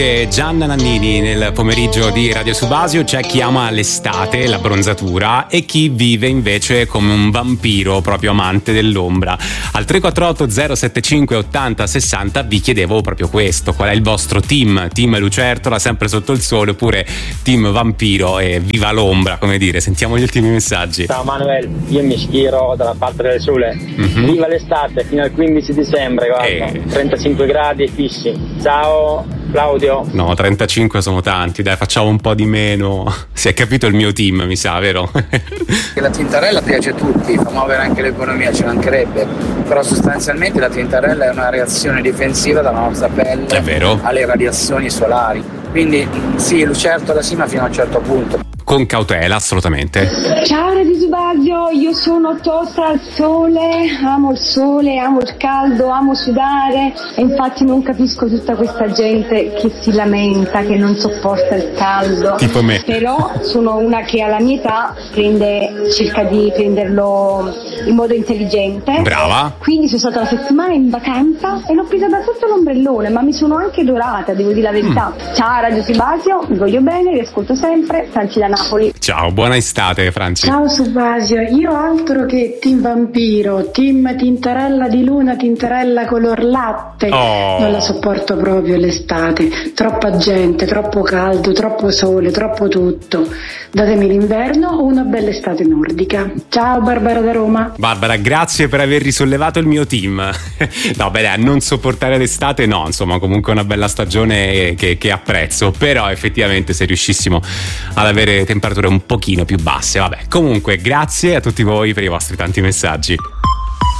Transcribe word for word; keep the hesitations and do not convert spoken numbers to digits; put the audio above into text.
Gianna Nannini nel pomeriggio di Radio Subasio. C'è chi ama l'estate, la bronzatura, e chi vive invece come un vampiro, proprio amante dell'ombra. Al tre quattro otto zero sette cinque ottanta sessanta vi chiedevo proprio questo: qual è il vostro team? Team Lucertola sempre sotto il sole, oppure team vampiro e viva l'ombra, come dire? Sentiamo gli ultimi messaggi. Ciao Manuel, io mi schiro dalla parte del sole. Mm-hmm. Viva l'estate fino al quindici dicembre, guarda. Eh. trentacinque gradi e fissi. Ciao Claudio. No, trentacinque sono tanti, dai, facciamo un po' di meno. Si è capito il mio team, mi sa, vero? La tintarella piace a tutti, fa muovere anche l'economia, ci mancherebbe, però sostanzialmente la tintarella è una reazione difensiva dalla nostra pelle, è vero, alle radiazioni solari, quindi sì, lucertola sì, ma fino a un certo punto. Con cautela, assolutamente. Ciao Radio Subasio, io sono tosta al sole, amo il sole, amo il caldo, amo sudare, e infatti non capisco tutta questa gente che si lamenta, che non sopporta il caldo. Tipo me. Però sono una che alla mia età prende, cerca di prenderlo in modo intelligente. Brava. Quindi sono stata una settimana in vacanza e l'ho presa da sotto l'ombrellone, ma mi sono anche dorata, devo dire la verità. Mm. Ciao Radio Subasio, vi voglio bene, vi ascolto sempre, Franci da Napoli. Ciao, buona estate Franci. Ciao Subasio, io altro che team vampiro, team tintarella di luna, tintarella color latte. Oh. Non la sopporto proprio l'estate, troppa gente, troppo caldo, troppo sole, troppo tutto. Datemi l'inverno o una bella estate nordica. Ciao Barbara da Roma. Barbara, grazie per aver risollevato il mio team. No, beh, a non sopportare l'estate no, insomma, comunque una bella stagione che, che apprezzo, però effettivamente se riuscissimo ad avere temperature un pochino più basse, vabbè. Comunque, grazie a tutti voi per i vostri tanti messaggi.